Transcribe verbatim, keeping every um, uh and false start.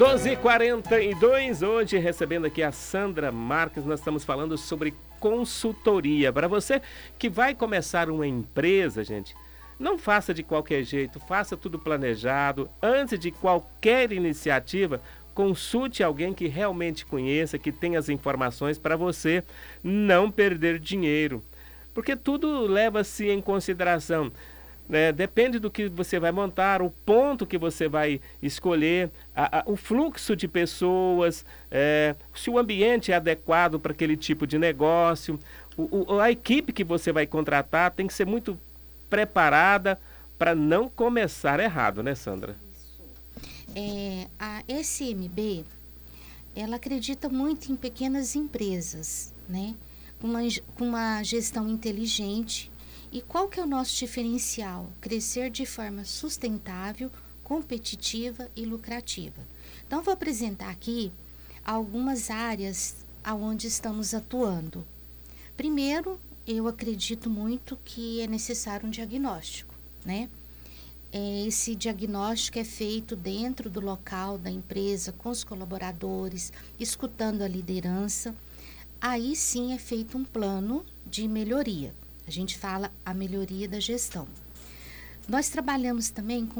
doze e quarenta e dois, hoje recebendo aqui a Sandra Marques, nós estamos falando sobre consultoria. Para você que vai começar uma empresa, gente, não faça de qualquer jeito, faça tudo planejado. Antes de qualquer iniciativa, consulte alguém que realmente conheça, que tenha as informações para você não perder dinheiro. Porque tudo leva-se em consideração. É, depende do que você vai montar, o ponto que você vai escolher, a, a, o fluxo de pessoas, é, se o ambiente é adequado para aquele tipo de negócio, o, o, a equipe que você vai contratar tem que ser muito preparada para não começar errado, né, Sandra? Isso. É, a S M B, ela acredita muito em pequenas empresas, né? Com uma, com uma gestão inteligente. E qual que é o nosso diferencial? Crescer de forma sustentável, competitiva e lucrativa. Então, vou apresentar aqui algumas áreas aonde estamos atuando. Primeiro, eu acredito muito que é necessário um diagnóstico, né? Esse diagnóstico é feito dentro do local da empresa, com os colaboradores, escutando a liderança. Aí sim é feito um plano de melhoria. A gente fala a melhoria da gestão. Nós trabalhamos também com